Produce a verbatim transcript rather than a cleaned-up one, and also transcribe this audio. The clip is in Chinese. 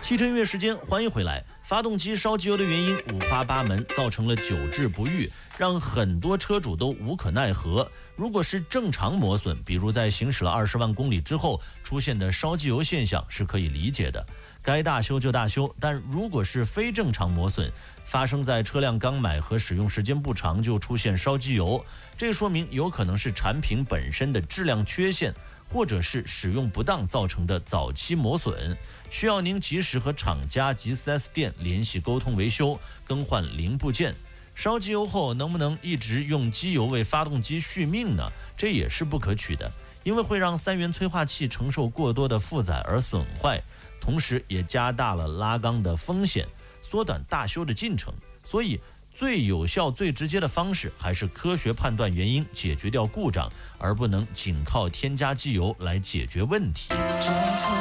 汽车音乐时间，欢迎回来。发动机烧机油的原因五花八门，造成了久治不愈，让很多车主都无可奈何。如果是正常磨损，比如在行驶了二十万公里之后出现的烧机油现象，是可以理解的，该大修就大修。但如果是非正常磨损，发生在车辆刚买和使用时间不长就出现烧机油，这说明有可能是产品本身的质量缺陷，或者是使用不当造成的早期磨损，需要您及时和厂家及 四 S 店联系沟通维修，更换零部件。烧机油后能不能一直用机油为发动机续命呢？这也是不可取的，因为会让三元催化器承受过多的负载而损坏，同时也加大了拉缸的风险，缩短大修的进程。所以最有效最直接的方式还是科学判断原因，解决掉故障，而不能仅靠添加机油来解决问题。